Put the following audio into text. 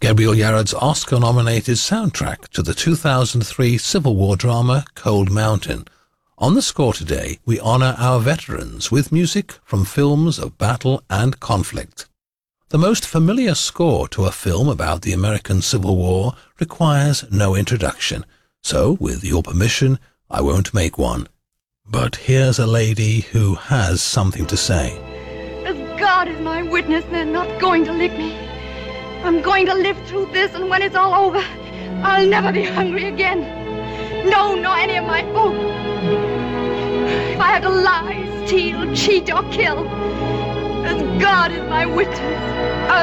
Gabriel Yared's Oscar-nominated soundtrack to the 2003 Civil War drama Cold Mountain. On the score today, we honor our veterans with music from films of battle and conflict. The most familiar score to a film about the American Civil War requires no introduction, so with your permission, I won't make one. But here's a lady who has something to say. As God is my witness, they're not going to lick me. I'm going to live through this, and when it's all over, I'll never be hungry again. No, nor any of my folk. If I have to lie, steal, cheat, or kill, as God is my witness, I'll